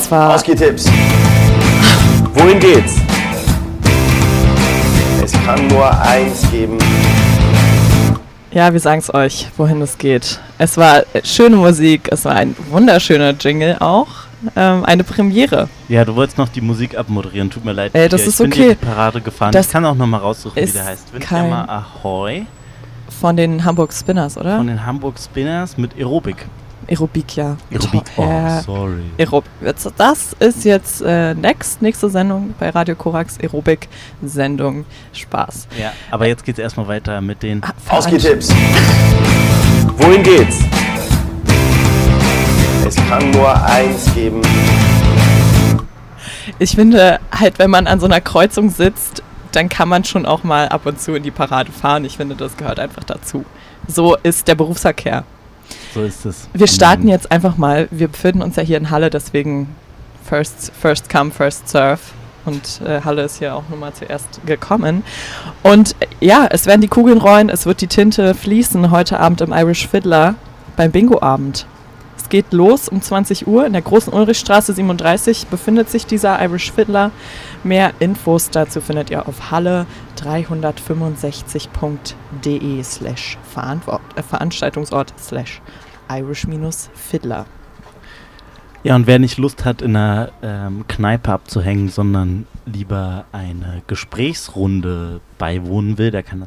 Das war... Ausgehtipps. Wohin geht's? Es kann nur eins geben. Ja, wir sagen es euch, wohin es geht. Es war schöne Musik, es war ein wunderschöner Jingle auch. Eine Premiere. Ja, du wolltest noch die Musik abmoderieren, tut mir leid. Das ist ich okay. bin hier die Parade gefahren. Ich kann auch nochmal raussuchen, wie der heißt. Windjammer Ahoy. Von den Hamburg Spinners, oder? Von den Hamburg Spinners mit Aerobic. Aerobic, ja. Aerobic, sorry. Das ist jetzt nächste Sendung bei Radio Korax, Aerobic-Sendung. Spaß. Ja, aber jetzt geht's erstmal weiter mit den Ausgehtipps. Wohin geht's? Es kann nur eins geben. Ich finde halt, wenn man an so einer Kreuzung sitzt, dann kann man schon auch mal ab und zu in die Parade fahren. Ich finde, das gehört einfach dazu. So ist der Berufsverkehr. So ist es. Wir starten jetzt einfach mal. Wir befinden uns ja hier in Halle, deswegen first come, first serve. Und Halle ist hier auch nun mal zuerst gekommen. Und ja, es werden die Kugeln rollen, es wird die Tinte fließen heute Abend im Irish Fiddler beim Bingo-Abend. Es geht los um 20 Uhr. In der großen Ulrichstraße 37 befindet sich dieser Irish Fiddler. Mehr Infos dazu findet ihr auf halle365.de/Veranstaltungsort/Irish-Fiddler. Ja, und wer nicht Lust hat, in einer Kneipe abzuhängen, sondern lieber eine Gesprächsrunde beiwohnen will, der kann das